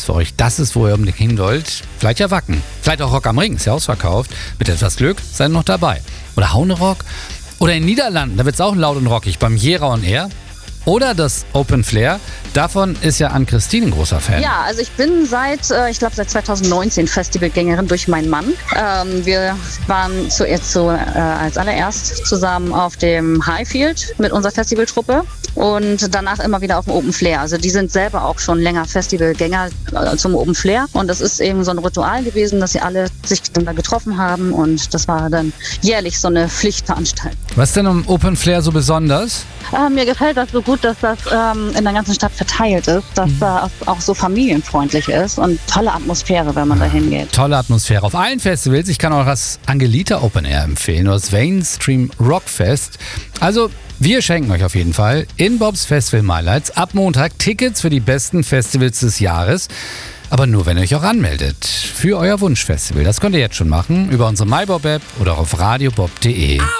für euch das ist, wo ihr unbedingt hin wollt, vielleicht ja Wacken. Vielleicht auch Rock am Ring, ist ja ausverkauft. Mit etwas Glück seid ihr noch dabei. Oder Haunerock. Oder in den Niederlanden, da wird es auch laut und rockig, beim Jera on Air. Oder das Open Flair. Davon ist ja Ann-Christine ein großer Fan. Ja, also ich bin seit 2019 Festivalgängerin durch meinen Mann. Wir waren als allererst zusammen auf dem Highfield mit unserer Festivaltruppe und danach immer wieder auf dem Open Flair. Also die sind selber auch schon länger Festivalgänger zum Open Flair. Und das ist eben so ein Ritual gewesen, dass sie alle sich dann da getroffen haben. Und das war dann jährlich so eine Pflichtveranstaltung. Was ist denn am Open Flair so besonders? Mir gefällt das so gut, dass das in der ganzen Stadt verteilt ist, dass das auch so familienfreundlich ist und tolle Atmosphäre, wenn man da hingeht. Tolle Atmosphäre auf allen Festivals. Ich kann auch das Angelita Open Air empfehlen oder das Mainstream Rockfest. Also wir schenken euch auf jeden Fall in Bobs Festival Highlights ab Montag Tickets für die besten Festivals des Jahres. Aber nur, wenn ihr euch auch anmeldet für euer Wunschfestival. Das könnt ihr jetzt schon machen über unsere MyBob-App oder auf radiobob.de.